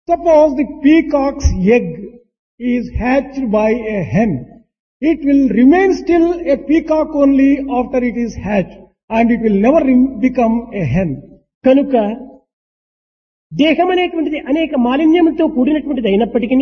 Suppose the peacock's egg is hatched by a hen. It will remain still a peacock only after it is hatched, and it will never become a hen. కనుక దేహం అనేటువంటిది అనేక మాలిన్యములతో కూడినటువంటిది అయినప్పటికీ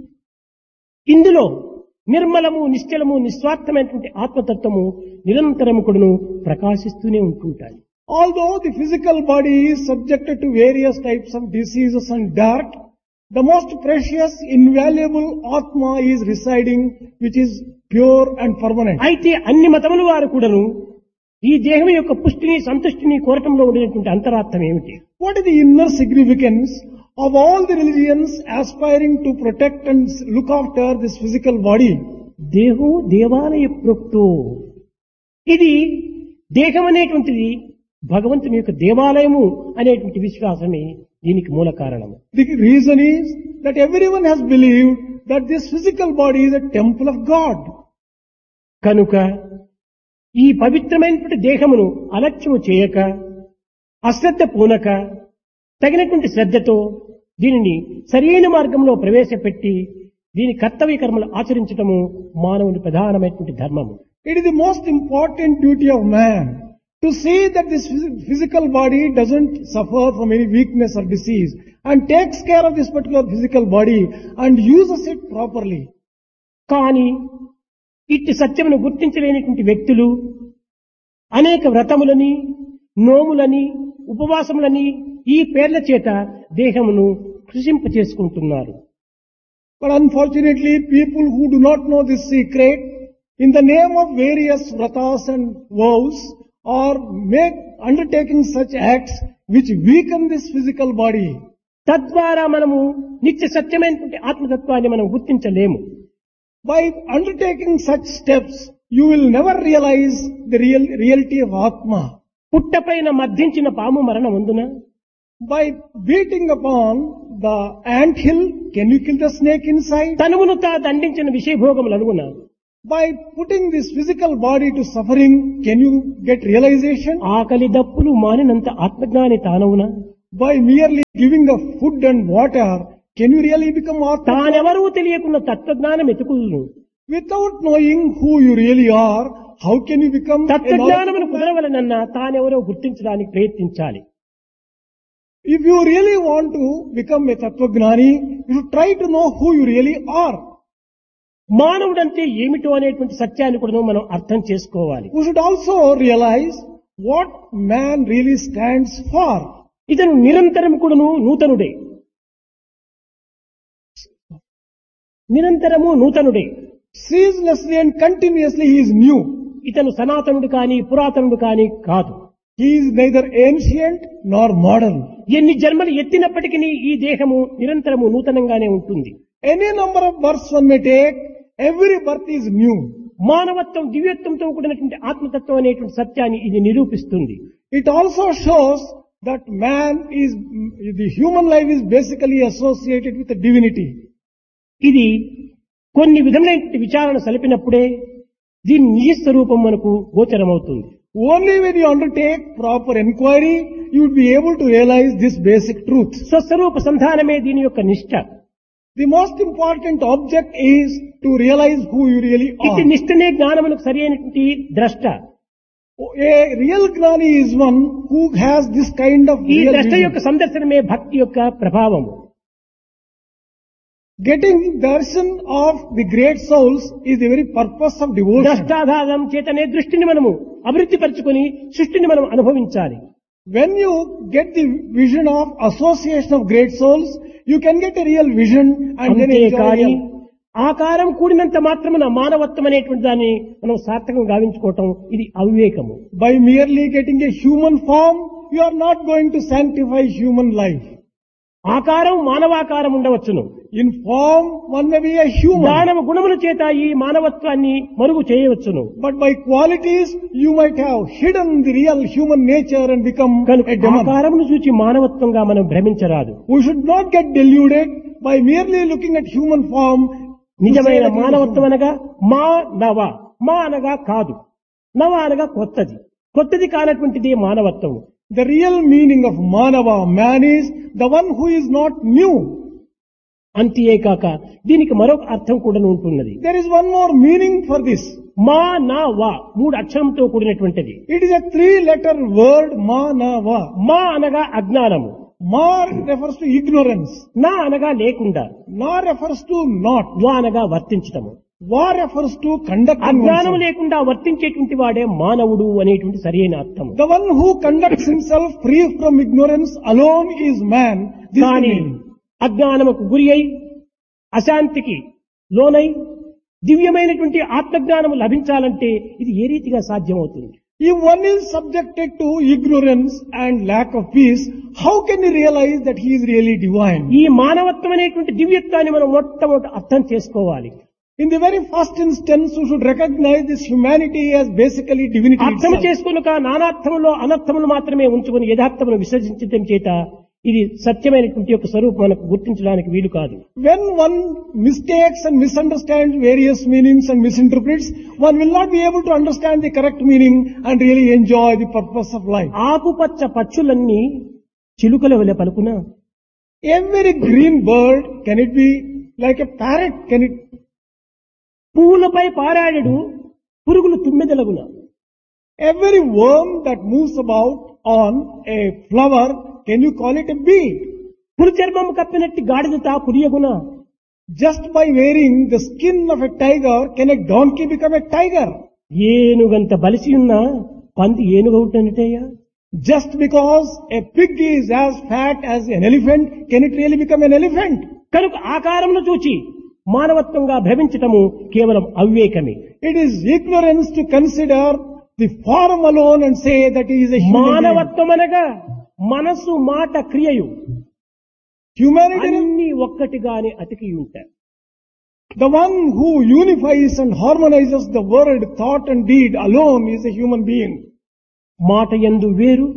ఇందులో నిర్మలము, నిశ్చలము, నిస్వార్థమైనటువంటి ఆత్మతత్వము నిరంతరము కూడాను ప్రకాశిస్తూనే ఉంటుంటాయి. Although the physical body is subjected to various types of diseases and dirt, the most precious, invaluable Atma is residing, which is pure and permanent. అయితే అన్ని మతముల వారు కూడాను ఈ దేహం యొక్క పుష్టిని, సంతుష్టిని కోరటంలో ఉండేటువంటి అంతరార్థం ఏమిటి? What is the inner significance of all the religions aspiring to protect and look after this physical body? దేహో దేవాలయ ప్రోక్తో. ఇది దేహం అనేటువంటిది భగవంతుని యొక్క దేవాలయము అనేటువంటి విశ్వాసమే దీనికి మూల కారణము. The reason is that everyone has believed that this physical body is a temple of God. కనుక ఈ పవిత్రమైనటువంటి దేహమును అలక్ష్యము చేయక, అశ్రద్ధ పూనక, తగినటువంటి శ్రద్ధతో దీనిని సరైన మార్గంలో ప్రవేశపెట్టి దీని కర్తవ్య కర్మలు ఆచరించటము మానవుని ప్రధానమైనటువంటి ధర్మము. It is the most important duty of man to see that this physical body doesn't suffer from any weakness or disease and takes care of this particular physical body and uses it properly. కానీ ఇట్టి సత్యమును గుర్తించలేనటువంటి వ్యక్తులు అనేక వ్రతములని, నోములని, ఉపవాసములని ఈ పేర్ల చేత దేహమును కృషింప చేసుకుంటున్నారు. But unfortunately, people who do not know this secret, in the name of various vratas and vows, or make undertaking such acts which weaken this physical body. తద్వారా మనము నిత్య సత్యమైనటువంటి ఆత్మతత్వాన్ని మనం గుర్తించలేము. By undertaking such steps, you will never realize the reality of Atma. పుట్టపైన మద్దించిన పాము మరణం ఉందున? By beating upon the ant hill, can you kill the snake inside? తనువును తా దండించిన విషయభోగములు అనుగుణ? By putting this physical body to suffering, can you get realization? ఆకలి దప్పులు మానినంత ఆత్మజ్ఞాని తానవున? By merely giving the food and water, can you really become Atma? తానెవరూ తెలియకున్న తత్వజ్ఞానం ఎతుకులను. Without knowing who you really are, how can you become a తత్వజ్ఞానమును knowledgeable man? కుదరవలనన్నా తానెవరో గుర్తించడానికి ప్రయత్నించాలి. If you really want to become a Tattvagnani, you should try to know who you really are. మానవుడంటే ఏమిటో అనేటువంటి సత్యాన్ని కూడా మనం అర్థం చేసుకోవాలి. We should also realize what man really stands for. ఇతను నిరంతరం కూడాను నూతనుడే. నిరంతరము నూతనుడే. Ceaselessly and continuously he is new. ఇతను సనాతనుడు కాని పురాతనుడు కాని కాదు. He is neither ancient nor modern. ఎన్ని జన్మలు ఎత్తినప్పటికీ ఈ దేహము నిరంతరము నూతనంగానే ఉంటుంది. Any number of births one may take, every birth is new. మానవత్వం దివ్యత్వంతో కూడినటువంటి ఆత్మతత్వం అనేటువంటి సత్యాన్ని ఇది నిరూపిస్తుంది. It also shows that the human life is basically associated with the divinity. ఇది కొన్ని విధములైన విచారణ సలిపినప్పుడే దీని నిజ స్వరూపం మనకు గోచరమవుతుంది. Only when you undertake proper inquiry, you would be able to realize this basic truth. స్వస్వరూప సంధానమే దీని యొక్క నిష్ఠ. The most important object is to realize who you really ఇది are. నిష్ఠనే జ్ఞానములకు సరి అయినటువంటి ద్రష్ట. A real Gnani is one who has this kind of ఈ real ద్రష్ట vision. యొక్క సందర్శనమే భక్తి యొక్క ప్రభావము. Getting darshan of the great souls is the very purpose of devotion. ద్రష్టాధారం చేతనే దృష్టిని మనము అభివృద్ధి పరచుకొని సృష్టిని మనం అనుభవించాలి. When you get the vision of association of great souls, you can get a real vision and then enjoy అంతేకాని it. ఆకారం కూడినంత మాత్రమున మానవత్వం అనేటువంటి దాన్ని మనం సార్థకంగా గావించుకోవటం ఇది అవివేకము. By merely getting a human form, you are not going to sanctify human life. ఆకారం మానవాకారం ఉండవచ్చును. In form, one may be a human. మానవ గుణముల చేత ఈ మానవత్వాన్ని మరుగు చేయవచ్చును. But by qualities, you might have hidden the real human nature and become కనుక a demon. ఆకారమును చూచి మానవత్వంగా మనం భ్రమించరాదు. We should not get deluded by merely looking at human form. to say నిజమైన that it is మానవత్వం human. అనగా మా నవ, మా అనగా కాదు, నవ అనగా కొత్తది, కొత్తది కానటువంటిది మానవత్వం. The real meaning of Manava, man, is the one who is not new. అంతేకాక దీనికి మరొక అర్థం కూడా ఉంటున్నది. There is one more meaning for this. మా నా వా 3 అక్షరంతో కూడినటువంటిది. It is a 3-letter word, ma, na, va. మా అనగా అజ్ఞానము, Ma refers to ignorance. నా అనగా లేకుండా, Na refers to not. వా అనగా వర్తించటము. Va refers to conducting అజ్ఞానం oneself. లేకుండా వర్తించేటువంటి వాడే మానవుడు అనేటువంటి సరైన అర్థం. The one who conducts himself free from ignorance alone is man. This is the కానీ meaning. అజ్ఞానముకు గురి అయి అశాంతికి లోనై దివ్యమైనటువంటి ఆత్మజ్ఞానము లభించాలంటే ఇది ఏ రీతిగా సాధ్యమవుతుంది? If one is subjected to ignorance and lack of peace, how can he realize that he is really divine? ఈ మానవత్వం అనేటువంటి దివ్యత్వాన్ని మనం మొట్టమొదట అర్థం చేసుకోవాలి. In the very first instance, we should recognize this humanity as basically divinity అర్థం itself. చేసుకునక నానార్థములో అనర్థములు మాత్రమే ఉంచుకుని యథార్థమును విసర్జించడం చేత ఇది సత్యమైనటువంటి యొక్క స్వరూపం మనకు గుర్తించడానికి వీలు కాదు. When one mistakes and misunderstands various meanings and misinterprets, one will not be able to understand the correct meaning and really enjoy the purpose of life. ఆకుపచ్చ పచ్చులన్నీ చిలుకల వలె పలుకున, Every green bird, can it be like a parrot? Can it? పువ్వులపై పారాడెడు పురుగులు తుమ్మెదలగున. Every worm that moves about on a flower, can you call it a bee? పులి చర్మము కప్పినట్టి గాడిద పులియగున. Just by wearing the skin of a tiger, can a donkey become a tiger? ఏనుగంత బలిసి ఉన్న పంది ఏనుగవుటనటయ్యా. Just because a pig is as fat as an elephant, can it really become an elephant? కనుక ఆకారమును చూచి మానవత్వంగా భ్రమించటము కేవలం అవివేకమే. It is ignorance to consider the form alone and say that he is a human being. మానవత్వం అనగా మనసు మాట క్రియయు Humanity is అన్ని ఒక్కటిగానే అతికి ఉంటాయి. the one who unifies and harmonizes the word, thought and deed alone is a human being. మాట యందు వేరు,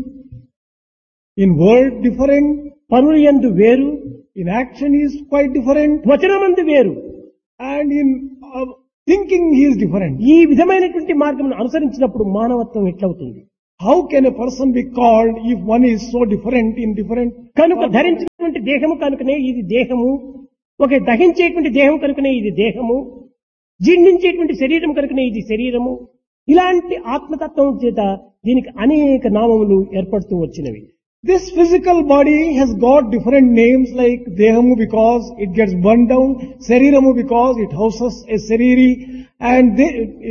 In word different, పనుల యందు వేరు, in action he is quite different, వచనమందు వేరు. and in thinking he is different. ఈ విధమైనటువంటి మార్గం అనుసరించినప్పుడు మానవత్వం ఎట్లవుతుంది? How can a person be called if one is so different in different? కనుక ధరించినటువంటి దేహము కనుకనే ఇది దేహము, ఒక దహించేటువంటి దేహం కనుకనే ఇది దేహము, జీర్ణించేటువంటి శరీరం కనుకనే ఇది శరీరము. ఇలాంటి ఆత్మతత్వం చేత దీనికి అనేక నామములు ఏర్పడుతూ వచ్చినవి. This physical body has got different names like Dehamu because it gets burned down, Sariramu because it houses a Sariri, and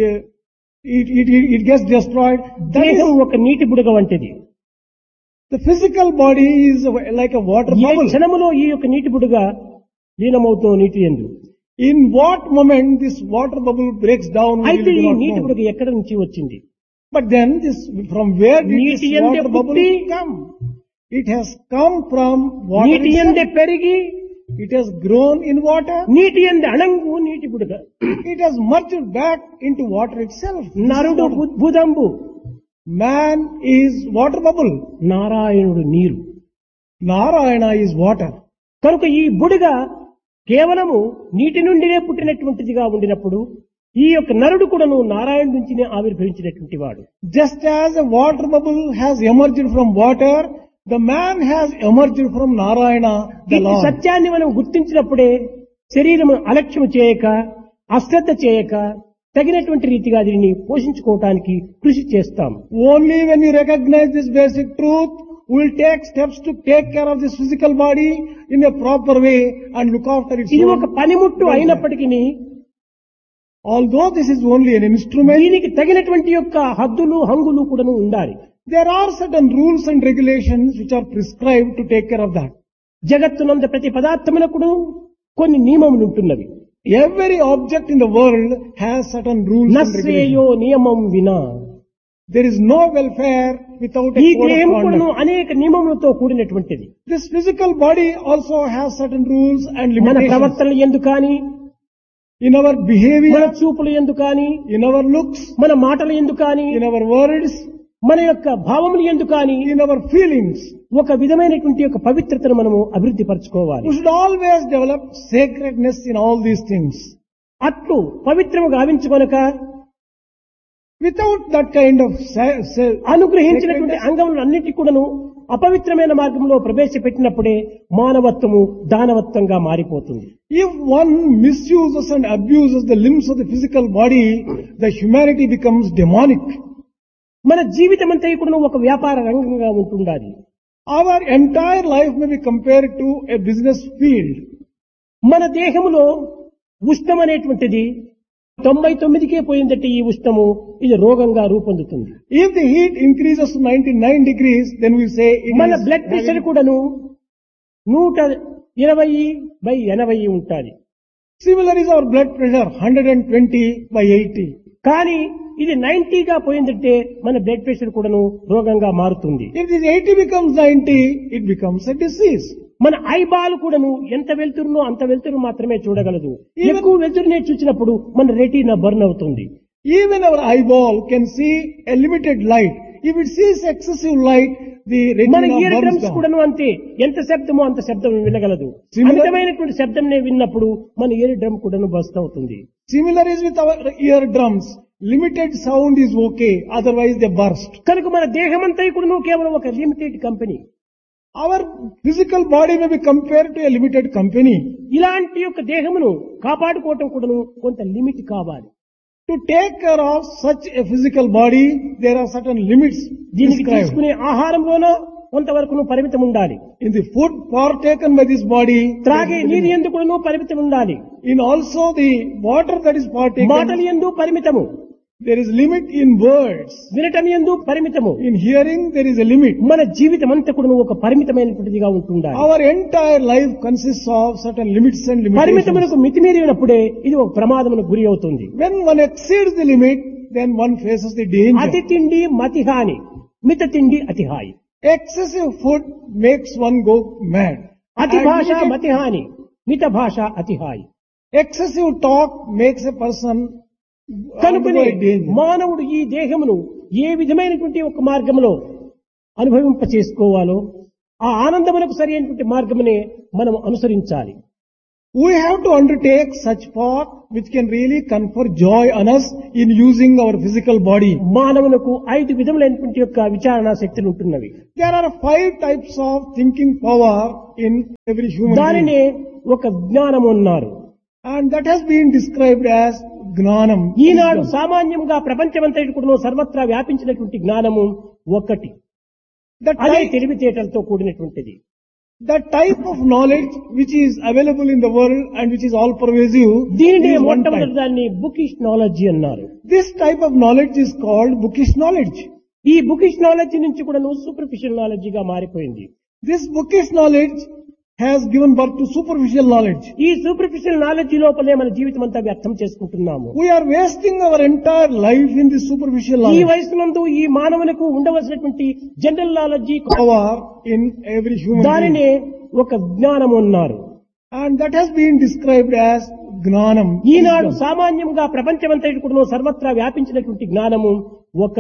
it gets destroyed. That దేహం is, ఒక నీటి బుడగ వంటిది. the physical body is like a water A bubble. క్షణములో ఈ యొక్క నీటి బుడగ లీనమవుతూ నీటి యందు. In what moment this water bubble breaks down, we అయితే will ఈ not నీటి know. బుడగ ఎక్కడి నుంచి వచ్చింది? But then from where did this నీటి యందే water bubble పుట్టి, come? It has come from water నీటి యందే itself. పెరిగి, It has grown in water. నీటి యందే అణంగు నీటి బుడగ. It has merged back into water itself. This is నరుడు water. బుద్భుదంబు, Man is water bubble. నారాయణుడు నీరు. Narayana is water. కనుక ఈ బుడగ కేవలము నీటి నుండినే పుట్టినటువంటిదిగా ఉండినప్పుడు ఈ యొక్క నరుడు కూడాను నారాయణ నుంచినే ఆవిర్భవించినటువంటి వాడు. Just as a water bubble has emerged from water, the man has emerged from Narayana, the ఈ Lord. సత్యాన్ని మనం గుర్తించినప్పుడే శరీరము అలక్ష్యం చేయక, అశ్రద్ధ చేయక తగినటువంటి రీతిగా దీనిని పోషించుకోవటానికి కృషి చేస్తాం. Only when you recognize this basic truth, we will take steps to take care of this physical body in a proper way and look after its ఇది own ఒక పనిముట్టు welfare. అయినప్పటికీ Although this is only an instrument, దీనికి తగినటువంటి యొక్క హద్దులు హంగులు కూడాను ఉండాలి. there are certain rules and regulations which are prescribed to take care of that. జగత్తునంద ప్రతి పదార్థమునకును కొన్ని నియమములు ఉంటున్నవి. Every object in the world has certain rules and నశ్రేయో regulations. నియమం వినా. There is no welfare without a ఈ code of దేహం కూడాను conduct. అనేక నియమములతో కూడినటువంటిది. This physical body also has certain rules and మన limitations. ప్రవర్తనలు ఎందు కానీ, In our మన behavior, చూపులు ఎందు కానీ, in our looks, మన మాటల ఎందు కానీ, in our words, మన యొక్క భావములు ఎందు కానీ in our feelings. ఒక విధమైనటువంటి యొక్క పవిత్రతను మనము అభివృద్ధి పరచుకోవాలి. We should always develop sacredness in all these things. అట్లు పవిత్రము గావించుకొనక Without that kind of అనుగ్రహించినటువంటి sacredness, అంగములు అన్నిటి కూడాను అపవిత్రమైన మార్గంలో ప్రవేశపెట్టినప్పుడే మానవత్వము దానవత్వంగా మారిపోతుంది. If one misuses and abuses the limbs of the physical body, the humanity becomes demonic. మన జీవితం అంతా కూడా ఒక వ్యాపార రంగంగా ఉంటుండాలి. Our entire life may be compared to a business field. మన దేహములో ఉష్ణం అనేటువంటిది 99కే పోయిందంటే ఈ ఉష్ణము ఇది రోగంగా రూపొందుతుంది. If the heat increases to 99 degrees, then we say it మన is బ్లడ్ ప్రెషర్ కూడాను 120/80 ఉంటుంది. similar is our blood pressure 120/80. కానీ ఇది 90గా పోయిందంటే మన బ్లడ్ ప్రెషర్ కూడాను రోగంగా మారుతుంది. If this 80 becomes 90, it becomes a disease. మన ఐబాల్ కూడాను ఎంత వెళ్తురునో అంత వెళ్తురు మాత్రమే చూడగలదు. ఎక్కువ వెళ్తురునే చూసినప్పుడు మన రెటీనా బర్న్ అవుతుంది. Even our eyeball can see a limited light. If it sees excessive light, the మన retina year burns drums down. కూడాను అంతే, ఎంత శబ్దమో అంత శబ్దం వినగలదు. Similar- అమితమైనటువంటి శబ్దంనే విన్నప్పుడు మన ఇయర్ డ్రమ్ కూడాను బస్ట్ అవుతుంది. Similar is with our eardrums. Limited sound is okay, otherwise they burst. కనుక మన దేహమంతా కూడాను కేవలం ఒక limited company. Our physical body may be compared to a limited company. ఇలాంటి యొక్క దేహమును కాపాడుకోవటం కూడాను కొంత లిమిట్ కావాలి. To take care of such a physical body, there are certain limits దీనికి prescribed. తీసుకునే ఆహారంలోనూ కొంతవరకు పరిమితం ఉండాలి. In the food partaken by this body, త్రాగే నీరు ఎందుకు కూడాను పరిమితం ఉండాలి. in also the water that is మాటలు partaken, ఎందు పరిమితము, there is limit in words. వినటం ఎందు పరిమితము. In hearing, there is a limit. మన జీవితం అంతా కూడా ఒక పరిమితమైనటువంటిదిగా ఉంటుండాలి. Our entire life consists of certain limits and limitations. పరిమితములకు మితిమీరినప్పుడే ఇది ఒక ప్రమాదమునకు గురి అవుతుంది. When one exceeds the limit, then one faces the అతి danger. తిండి మతిహాని, మిత తిండి అతిహాయి. Excessive food makes one go mad. అతి And భాష limited- మతిహాని, మిత భాష అతిహాయి. excessive talk makes a person కనుకనే undergo a danger. మానవుడు ఈ దేహమును ఏ విధమైనటువంటి ఒక మార్గంలో అనుభవింప చేసుకోవాలో ఆ ఆనందములకు సరి అయినటువంటి మార్గమునే మనం అనుసరించాలి. We have to undertake such path which can really confer joy on us in using our physical body. మానవులకు 5 విధములైనటువంటి యొక్క విచారణ శక్తులు ఉంటున్నవి. There are 5 types of thinking power in every human being. దానినే ఒక జ్ఞానము అన్నారు. And that has been described as gnanam. Eenadu wisdom. సామాన్యంగా ప్రపంచమంతటి కూడా సర్వత్రా వ్యాపించినటువంటి జ్ఞానము ఒకటి. The అదే type, తెలివితేటలతో కూడినటువంటిది. the type of knowledge which is available in the world and which is all pervasive దీనినే is one మొట్టమొదటి type. దాన్ని బుకిష్ నాలెడ్జి అన్నారు. This type of knowledge is called bookish knowledge. ఈ బుకిష్ నాలెడ్జి నుంచి కూడా superficial నాలెడ్జిగా మారిపోయింది. This bookish knowledge has given birth to superficial knowledge. ఈ superficial knowledge లోపలే మన జీవితం అంతా వ్యర్థం చేసుకుంటున్నాము. We are wasting our entire life in this superficial ఈ knowledge. వయసునందు ఈ మానవులకు ఉండవలసినటువంటి general knowledge Power in every human being. దానినే ఒక జ్ఞానము అన్నారు. And that has been described as gnanam. Eenadu wisdom. సామాన్యంగా ప్రపంచమంతటి కూడా సర్వత్రా వ్యాపించినటువంటి జ్ఞానము ఒక